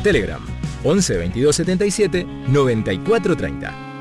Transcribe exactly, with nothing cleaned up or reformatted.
Telegram once veintidós setenta y siete noventa y cuatro treinta.